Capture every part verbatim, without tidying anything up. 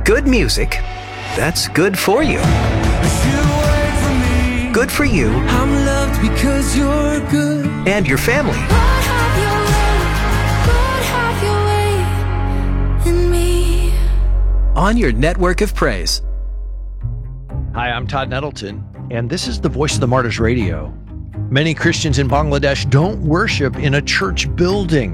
Good music, that's good for you. Good for you. I'm loved because you're good. And your family. Lord, have your way. Lord, have your way in me. On your network of praise. Hi, I'm Todd Nettleton, and this is the Voice of the Martyrs Radio. Many Christians in Bangladesh don't worship in a church building.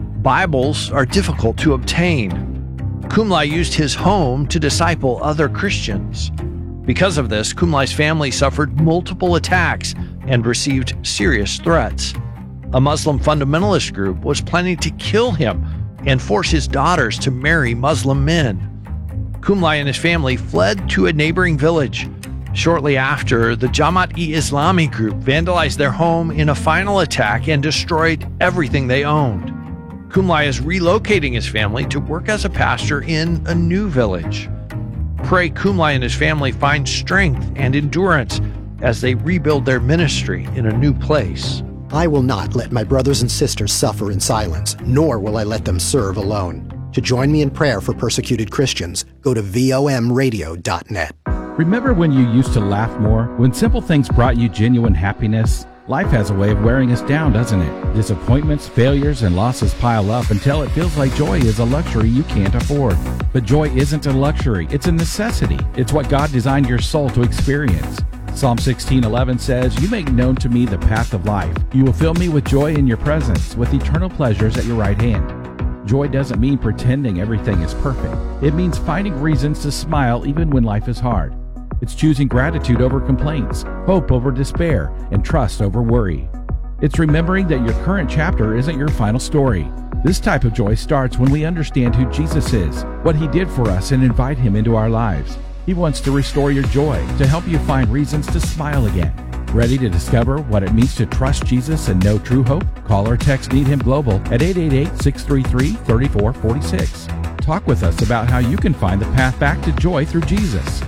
Bibles are difficult to obtain. Kumlai used his home to disciple other Christians. Because of this, Kumlai's family suffered multiple attacks and received serious threats. A Muslim fundamentalist group was planning to kill him and force his daughters to marry Muslim men. Kumlai and his family fled to a neighboring village. Shortly after, the Jamaat-e-Islami group vandalized their home in a final attack and destroyed everything they owned. Kumlai is relocating his family to work as a pastor in a new village. Pray Kumlai and his family find strength and endurance as they rebuild their ministry in a new place. I will not let my brothers and sisters suffer in silence, nor will I let them serve alone. To join me in prayer for persecuted Christians, go to V O M radio dot net. Remember when you used to laugh more? When simple things brought you genuine happiness? Life has a way of wearing us down, doesn't it? Disappointments, failures, and losses pile up until it feels like joy is a luxury you can't afford. But joy isn't a luxury, it's a necessity. It's what God designed your soul to experience. Psalm sixteen eleven says, "You make known to me the path of life. You will fill me with joy in your presence, with eternal pleasures at your right hand." Joy doesn't mean pretending everything is perfect. It means finding reasons to smile even when life is hard. It's choosing gratitude over complaints, hope over despair, and trust over worry. It's remembering that your current chapter isn't your final story. This type of joy starts when we understand who Jesus is, what he did for us, and invite him into our lives. He wants to restore your joy, to help you find reasons to smile again. Ready to discover what it means to trust Jesus and know true hope? Call or text Need Him Global at eight eight eight, six three three, three four four six. Talk with us about how you can find the path back to joy through Jesus.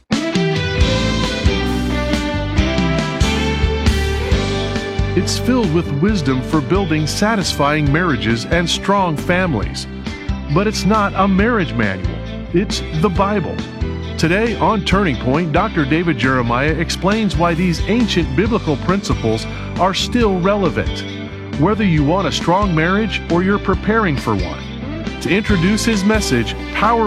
It's filled with wisdom for building satisfying marriages and strong families. But it's not a marriage manual. It's the Bible. Today on Turning Point, Doctor David Jeremiah explains why these ancient biblical principles are still relevant, whether you want a strong marriage or you're preparing for one. To introduce his message, Power